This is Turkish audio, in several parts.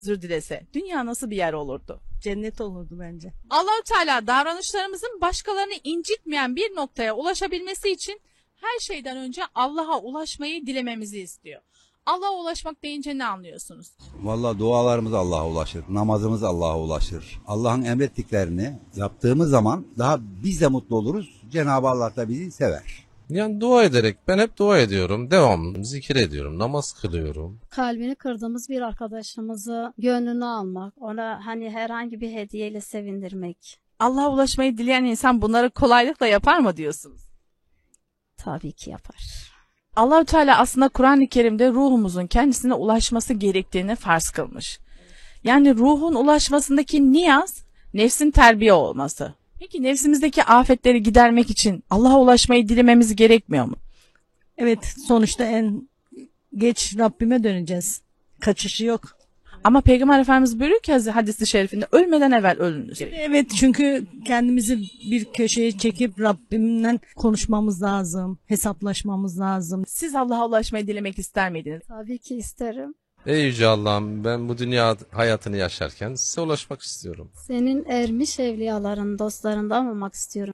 özür dilese dünya nasıl bir yer olurdu? Cennet olurdu bence. Allahü Teala davranışlarımızın başkalarını incitmeyen bir noktaya ulaşabilmesi için her şeyden önce Allah'a ulaşmayı dilememizi istiyor. Allah'a ulaşmak deyince ne anlıyorsunuz? Vallahi dualarımız Allah'a ulaşır, namazımız Allah'a ulaşır. Allah'ın emrettiklerini yaptığımız zaman daha biz de mutlu oluruz. Cenab-ı Allah da bizi sever. Yani dua ederek, ben hep dua ediyorum, devamlı zikir ediyorum, namaz kılıyorum. Kalbini kırdığımız bir arkadaşımızı gönlünü almak, ona hani herhangi bir hediyeyle sevindirmek. Allah'a ulaşmayı dileyen insan bunları kolaylıkla yapar mı diyorsunuz? Tabii ki yapar. Allahü Teala aslında Kur'an-ı Kerim'de ruhumuzun kendisine ulaşması gerektiğini farz kılmış. Yani ruhun ulaşmasındaki niyaz, nefsin terbiye olması. Peki nefsimizdeki afetleri gidermek için Allah'a ulaşmayı dilememiz gerekmiyor mu? Evet, sonuçta en geç Rabbime döneceğiz. Kaçışı yok. Ama Peygamber Efendimiz buyuruyor ki hadis-i şerifinde ölmeden evvel ölünüz. Evet, çünkü kendimizi bir köşeye çekip Rabbimle konuşmamız lazım, hesaplaşmamız lazım. Siz Allah'a ulaşmayı dilemek ister miydiniz? Tabii ki isterim. Ey Yüce Allah'ım, ben bu dünya hayatını yaşarken size ulaşmak istiyorum. Senin ermiş evliyaların, dostlarından olmak istiyorum.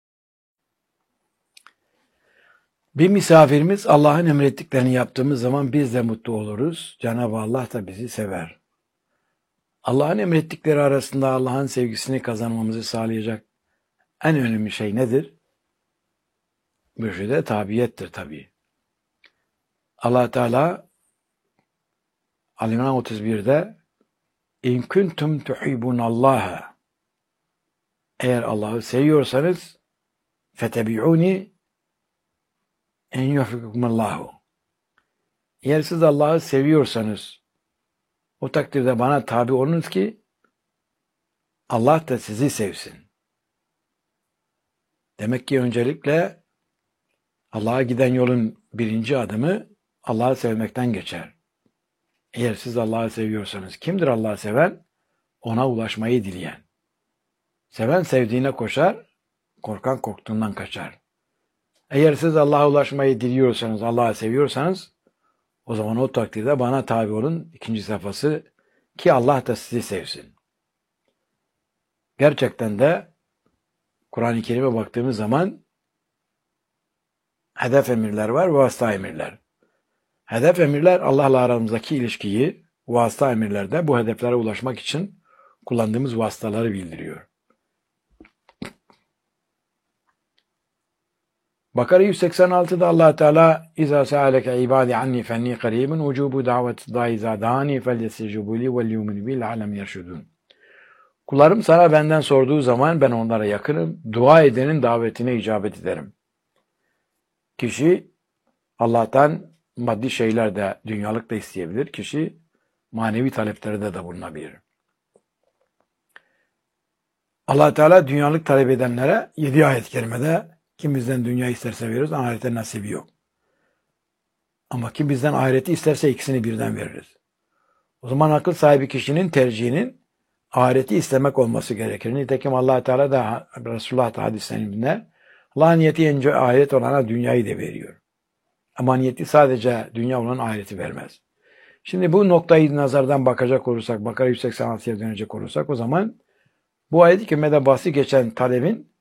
Bir misafirimiz Allah'ın emrettiklerini yaptığımız zaman biz de mutlu oluruz. Cenab-ı Allah da bizi sever. Allah'ın emrettikleri arasında Allah'ın sevgisini kazanmamızı sağlayacak en önemli şey nedir? Mürşide tabiyettir tabii. Allah Teala Ali-İmran 31'de İn kuntum tuhibbunallaha, eğer Allah'ı seviyorsanız fetebi'uni en yuhibbukumullahu, eğer siz Allah'ı seviyorsanız o takdirde bana tabi olunuz ki Allah da sizi sevsin. Demek ki öncelikle Allah'a giden yolun birinci adımı Allah'ı sevmekten geçer. Eğer siz Allah'ı seviyorsanız, kimdir Allah'ı seven? Ona ulaşmayı dileyen. Seven sevdiğine koşar, korkan korktuğundan kaçar. Eğer siz Allah'a ulaşmayı diliyorsanız, Allah'ı seviyorsanız, o zaman o takdirde bana tabi olun. İkinci safhası, ki Allah da sizi sevsin. Gerçekten de Kur'an-ı Kerim'e baktığımız zaman hedef emirler var, vasıta emirler. Hedef emirler Allah'la aramızdaki ilişkiyi, vasıta emirlerde bu hedeflere ulaşmak için kullandığımız vasıtaları bildiriyor. Bakara 186'da Allah Teala İza sa'aleke ibadi anni fenni qaribun ucubu daveti da'i zadani felyestecibu li vel yu'minu bi la'allehum yerşudun. Kullarım sana benden sorduğu zaman ben onlara yakınım. Dua edenin davetine icabet ederim. Kişi Allah'tan maddi şeyler de, dünyalık da isteyebilir. Kişi manevi taleplerde de bulunabilir. Allah Teala dünyalık talep edenlere 7 ayet-i kerimede kim bizden dünya isterse veririz, ahirete nasibi yok. Ama kim bizden ahireti isterse ikisini birden veririz. O zaman akıl sahibi kişinin tercihinin ahireti istemek olması gerekir. Nitekim Allah Teala da Resulullah da hadislerinde Allah'ın niyeti önce ahiret olana dünyayı da veriyor. Ama niyeti sadece dünya olan ahireti vermez. Şimdi bu noktayı nazardan bakacak olursak, Bakara 186'ya dönecek olursak o zaman bu ayet-i kerimede bahsi geçen talebin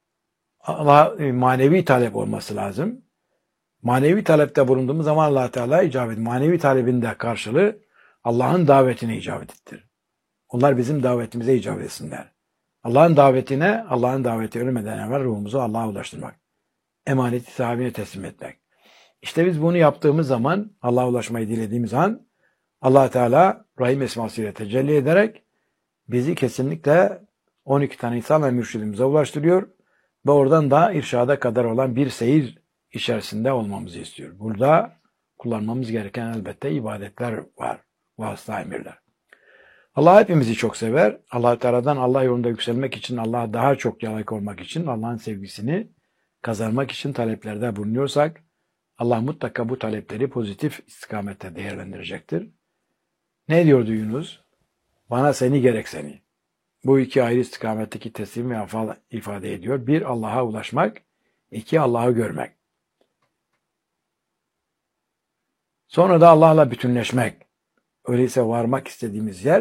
manevi talep olması lazım. Manevi talepte bulunduğumuz zaman Allah Teala icabet. Manevi talebin de karşılığı Allah'ın davetine icabet ettir. Onlar bizim davetimize icabet etsinler. Allah'ın davetine, Allah'ın daveti ölmeden evvel ruhumuzu Allah'a ulaştırmak. Emaneti sahibine teslim etmek. İşte biz bunu yaptığımız zaman, Allah'a ulaşmayı dilediğimiz an, Allah Teala Rahim esmasıyla tecelli ederek bizi kesinlikle 12 tane insan ve mürşidimize ulaştırıyor ve oradan da irşada kadar olan bir seyir içerisinde olmamızı istiyor. Burada kullanmamız gereken elbette ibadetler var, vasıta emirler. Allah hepimizi çok sever. Allah Teala'dan Allah yolunda yükselmek için, Allah'a daha çok layık olmak için, Allah'ın sevgisini kazanmak için taleplerde bulunuyorsak, Allah mutlaka bu talepleri pozitif istikamette değerlendirecektir. Ne diyordu Yunus? Bana seni gerek seni. Bu iki ayrı istikametteki teslim ve afal ifade ediyor. Bir, Allah'a ulaşmak. İki, Allah'ı görmek. Sonra da Allah'la bütünleşmek. Öyleyse varmak istediğimiz yer